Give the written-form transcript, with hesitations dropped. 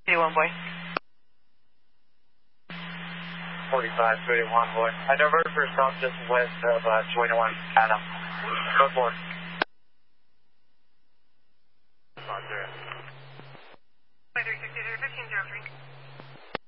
281, boy. 45, 281, boy. I diverted for south just west of 281, Adam. Code 4.